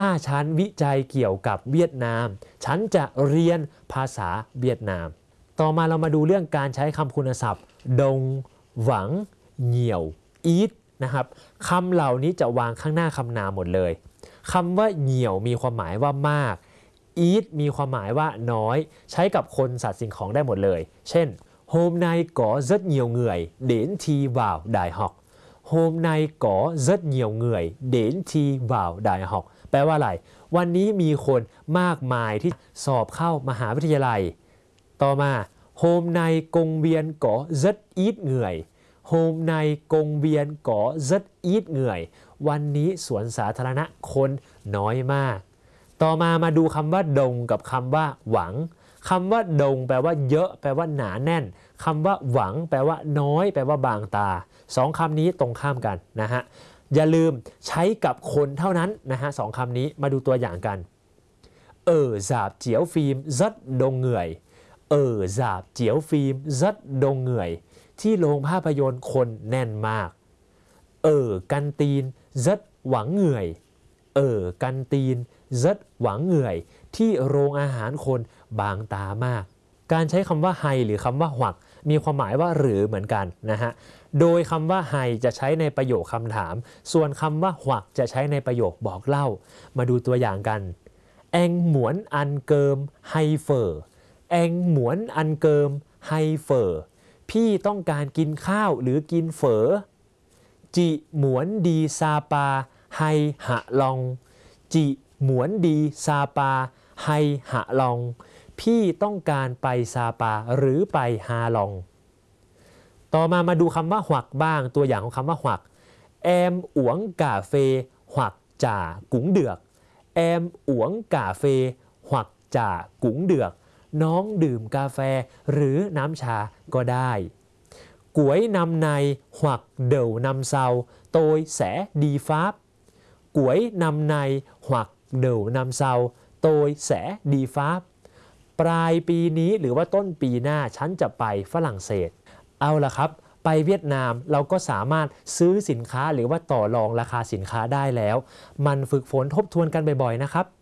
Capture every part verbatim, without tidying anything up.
ถ้าฉันวิจัยเกี่ยวกับเวียดนามฉันจะเรียนภาษาเวียดนามต่อมาเรามาดูเรื่องการใช้คำคุณศัพท์ดงหวังเหนี่ยวอีทนะครับคำเหล่านี้จะวางข้างหน้าคำนามหมดเลยคำว่าเหนี่ยวมีความหมายว่ามากอีทมีความหมายว่าน้อยใช้กับคนสัตว์สิ่งของได้หมดเลยเช่น hôm nay có rất nhiều người đến thi vào đại học hôm nay có rất nhiều người đến thi vào đại học แปลว่าอะไรวันนี้มีคนมากมายที่สอบเข้ามหาวิทยาลัยต่อมา hôm nay công viên có rất ít người hôm nay công viên có rất ít người วันนี้สวนสาธารณะคนน้อยมากต่อมามาดูคำว่าดงกับคำว่าหวังคำว่าดงแปลว่าเยอะแปลว่าหนาแน่นคำว่าหวังแปลว่าน้อยแปลว่าบางตาสองคำนี้ตรงข้ามกันนะฮะอย่าลืมใช้กับคนเท่านั้นนะฮะสองคำนี้มาดูตัวอย่างกันเออdạp chiếu phim rất đông người เออdạp chiếu phim rất đông người ที่โรงภาพยนตร์คนแน่นมากเออกันตีน rất หวังเหนื่อยเออกันตีน rất หวังเหนื่อยที่โรงอาหารคนบางตามากการใช้คำว่าไฮหรือคำว่าหวักมีความหมายว่าหรือเหมือนกันนะฮะโดยคำว่าไฮจะใช้ในประโยคคำถามส่วนคำว่าหวักจะใช้ในประโยคบอกเล่ามาดูตัวอย่างกันแองหมวนอันเกิมไฮเฟอร์แองหมวนอันเกิมไฮเฟอร์พี่ต้องการกินข้าวหรือกินเฝอจิหมวนดีซาปาไฮหะลองจิหมวนดีซาปาไฮหะลองพี่ต้องการไปซาปาหรือไปฮาลองต่อมามาดูคำว่าหวักบ้างตัวอย่างของคำว่าหวักแอมอวงกาเฟหวักจ่ากุ๋งเดือกแอมอวงกาเฟหวักจ่ากุ๋งเดือกน้องดื่มกาแฟหรือน้ำชาก็ได้ก๋วยนำในหวักเดี่ยวนำเซาโตยแสดีฟาบก๋วยนำในหวักเดี่ยวนำเซาโตยแสดีฟาบปลายปีนี้หรือว่าต้นปีหน้าฉันจะไปฝรั่งเศสเอาล่ะครับไปเวียดนามเราก็สามารถซื้อสินค้าหรือว่าต่อรองราคาสินค้าได้แล้วมันฝึกฝนทบทวนกันบ่อยๆนะครับ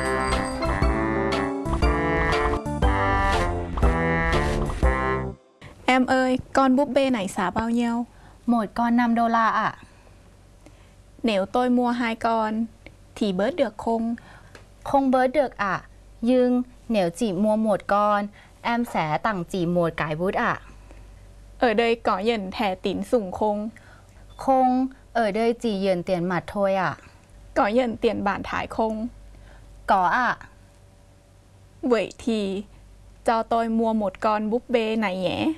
Em ơi, con búp bê này giá bao nhiêu? Một con năm đô la ạ. Nếu tôi mua hai con thì bớt được không? Không bớt được ạ. Nhưng nếu chỉ mua một con, em sẽ tặng chỉ một cái bút ạ. Ở đây có nhận thẻ tín dụng không? Không, ở đây chỉ nhận tiền mặt thôi ạ. Có nhận tiền bản Thái không? Có ạ. Vậy thì cho tôi mua một con búp bê này nhé.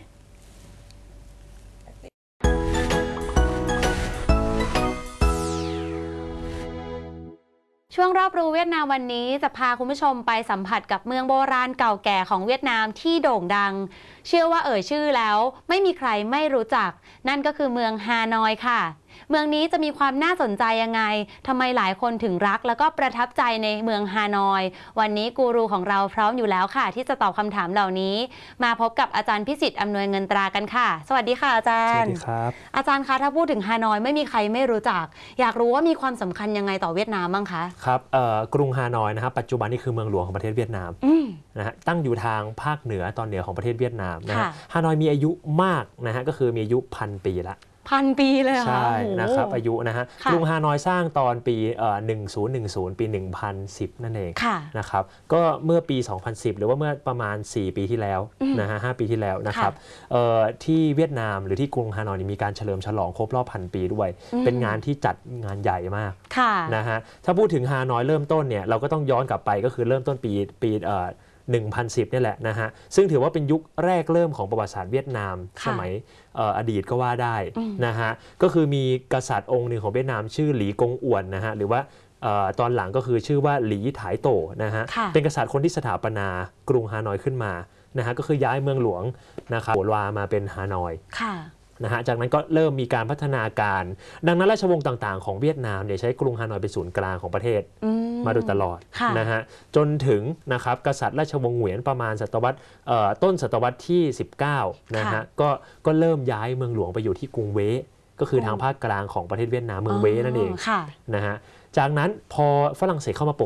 ช่วงรอบรู้เวียดนามวันนี้จะพาคุณผู้ชมไปสัมผัสกับเมืองโบราณเก่าแก่ของเวียดนามที่โด่งดังเชื่อว่าเอ่ยชื่อแล้วไม่มีใครไม่รู้จักนั่นก็คือเมืองฮานอยค่ะเมืองนี้จะมีความน่าสนใจยังไงทำไมหลายคนถึงรักแล้วก็ประทับใจในเมืองฮานอยวันนี้กูรูของเราพร้อมอยู่แล้วค่ะที่จะตอบคำถามเหล่านี้มาพบกับอาจารย์พิสิทธิ์อำนวยเงินตรากันค่ะสวัสดีค่ะอาจารย์สวัสดีครับอาจารย์คะถ้าพูดถึงฮานอยไม่มีใครไม่รู้จักอยากรู้ว่ามีความสำคัญยังไงต่อเวียดนามบ้างคะครับกรุงฮานอยนะครับปัจจุบันนี่คือเมืองหลวงของประเทศเวียดนามนะฮะตั้งอยู่ทางภาคเหนือตอนเหนือของประเทศเวียดนามนะฮะฮานอยมีอายุมากนะฮะก็คือมีอายุพันปีละพันปีเลยเหรอใช่นะครับอายุนะฮะกรุงฮานอยสร้างตอนปีหนึ่งพันสิบปีหนึ่งพันสิบนั่นเองนะครับก็เมื่อปีสองพันสิบหรือว่าเมื่อประมาณสี่ปีที่แล้วนะฮะห้าปีที่แล้วนะครับที่เวียดนามหรือที่กรุงฮานอยมีการเฉลิมฉลองครบรอบพันปีด้วยเป็นงานที่จัดงานใหญ่มากนะฮะถ้าพูดถึงฮานอยเริ่มต้นเนี่ยเราก็ต้องย้อนกลับไปก็คือเริ่มต้นปีปีหนึ่งพันสิบนี่แหละนะฮะซึ่งถือว่าเป็นยุคแรกเริ่มของประวัติศาสตร์เวียดนามสมัยอดีตก็ว่าได้นะฮะก็คือมีกษัตริย์องค์หนึ่งของเวียดนามชื่อหลีกงอ่วนนะฮะหรือว่าตอนหลังก็คือชื่อว่าหลีถ่ายโตนะฮะเป็นกษัตริย์คนที่สถาปนากรุงฮานอยขึ้นมานะฮะก็คือย้ายเมืองหลวงนะครับโหลวามาเป็นฮานอยนะฮะจากนั้นก็เริ่มมีการพัฒนาการดังนั้นราชวงศ์ต่างๆของเวียดนามเนี่ยใช้กรุงฮานอยเป็นศูนย์กลางของประเทศมาโดยตลอดนะฮะจนถึงนะครับกษัตริย์ราชวงศ์เหวียนประมาณศตวรรษต้นศตวรรษที่สิบเก้านะฮะก็ก็เริ่มย้ายเมืองหลวงไปอยู่ที่กรุงเวก็คือทางภาคกลางของประเทศเวียดนามเมืองเวนั่นเองนะฮะจากนั้นพอฝรั่งเศสเข้ามาปก